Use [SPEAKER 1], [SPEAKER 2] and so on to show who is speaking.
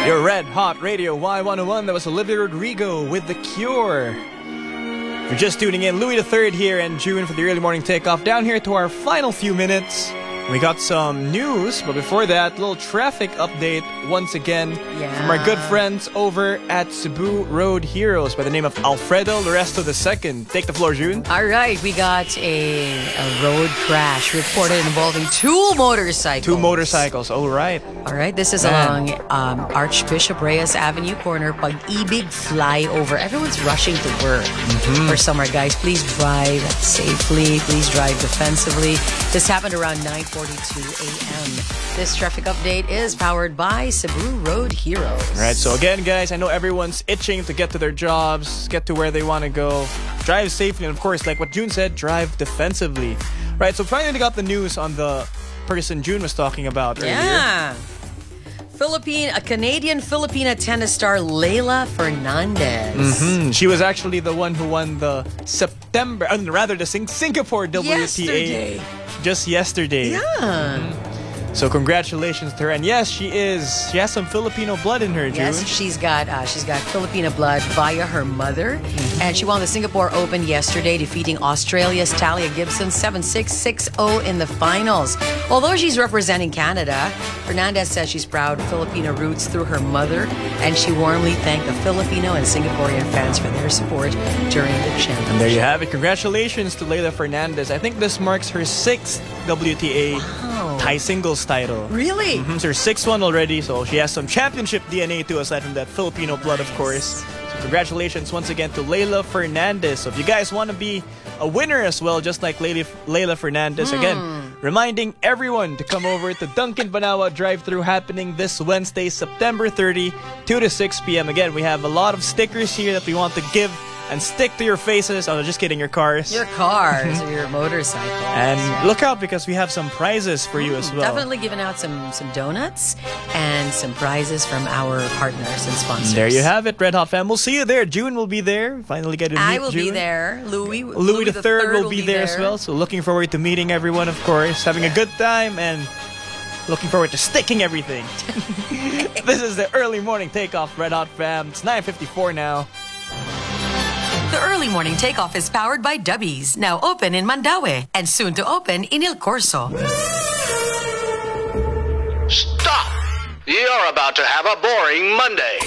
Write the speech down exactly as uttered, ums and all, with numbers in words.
[SPEAKER 1] Your Red Hot Radio Y one oh one. That was Olivia Rodrigo with The Cure. If you're just tuning in, Louis the Third here and June for the early morning takeoff. Down here to our final few minutes. We got some news, but before that, a little traffic update once again
[SPEAKER 2] yeah.
[SPEAKER 1] from our good friends over at Cebu Road Heroes by the name of Alfredo Loresto the Second. Take the floor, June.
[SPEAKER 2] All right, we got a, a road crash reported involving two motorcycles.
[SPEAKER 1] Two motorcycles, all right.
[SPEAKER 2] All right, this is
[SPEAKER 1] Man.
[SPEAKER 2] along um, Archbishop Reyes Avenue corner, Pag-ibig flyover. Everyone's rushing to work
[SPEAKER 1] mm-hmm.
[SPEAKER 2] or somewhere, guys. Please drive safely. Please drive defensively. This happened around nine forty-two a.m. This traffic update is powered by Cebu Road Heroes.
[SPEAKER 1] Right, so again, guys, I know everyone's itching to get to their jobs, get to where they want to go. Drive safely, and of course, like what June said, drive defensively. Right, so finally got the news on the person June was talking about earlier.
[SPEAKER 2] Yeah. Philippine, a Canadian Filipina tennis star, Leylah Fernandez.
[SPEAKER 1] Mm-hmm. She was actually the one who won the September, uh, rather the Sing- Singapore W T A
[SPEAKER 2] yesterday.
[SPEAKER 1] just yesterday.
[SPEAKER 2] Yeah.
[SPEAKER 1] Mm-hmm. So congratulations to her, and yes, she is. She has some Filipino blood in her, June.
[SPEAKER 2] Yes, she's got uh, she's got Filipino blood via her mother, mm-hmm. and she won the Singapore Open yesterday, defeating Australia's Talia Gibson seven six, six oh in the finals. Although she's representing Canada, Fernandez says she's proud of Filipino roots through her mother, and she warmly thanked the Filipino and Singaporean fans for their support during the championship.
[SPEAKER 1] And there you have it. Congratulations to Leylah Fernandez. I think this marks her sixth W T A
[SPEAKER 2] wow.
[SPEAKER 1] Thai singles title.
[SPEAKER 2] Really?
[SPEAKER 1] Mm-hmm. It's her sixth one already, so she has some championship D N A too, aside from that Filipino blood, of course. So congratulations once again to Leylah Fernandez. So if you guys want to be a winner as well, just like Leylah Fernandez,
[SPEAKER 2] mm.
[SPEAKER 1] again, reminding everyone to come over to Dunkin' Banawa drive-thru happening this Wednesday, September thirtieth, two to six p.m. Again, we have a lot of stickers here that we want to give and stick to your faces. Oh, just kidding, your cars.
[SPEAKER 2] Your cars or your motorcycles.
[SPEAKER 1] And
[SPEAKER 2] yeah.
[SPEAKER 1] look out because we have some prizes for you as well.
[SPEAKER 2] Definitely giving out some, some donuts and some prizes from our partners and sponsors.
[SPEAKER 1] There you have it, Red Hot fam. We'll see you there. June will be there. Finally get to meet
[SPEAKER 2] I will
[SPEAKER 1] June.
[SPEAKER 2] be there. Louis,
[SPEAKER 1] Louis,
[SPEAKER 2] Louis
[SPEAKER 1] the,
[SPEAKER 2] the
[SPEAKER 1] Third,
[SPEAKER 2] Third
[SPEAKER 1] will,
[SPEAKER 2] will
[SPEAKER 1] be,
[SPEAKER 2] be
[SPEAKER 1] there,
[SPEAKER 2] there
[SPEAKER 1] as well. So looking forward to meeting everyone, of course. Having a good time and looking forward to sticking everything. This is the early morning takeoff, Red Hot fam. It's nine fifty-four now.
[SPEAKER 3] The early morning takeoff is powered by Dubbies, now open in Mandaue and soon to open in El Corso.
[SPEAKER 4] Stop! You're about to have a boring Monday.